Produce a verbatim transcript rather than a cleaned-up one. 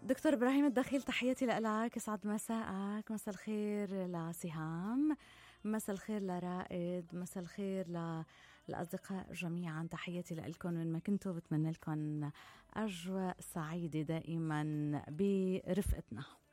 دكتور إبراهيم الدخيل، تحياتي لك، يسعد مساءك. مساء الخير لسهام، مساء الخير لرائد، مساء الخير للأصدقاء جميعا. تحياتي لكم وين ما كنتوا، بتمنى لكم أجواء سعيدة دائما برفقتنا.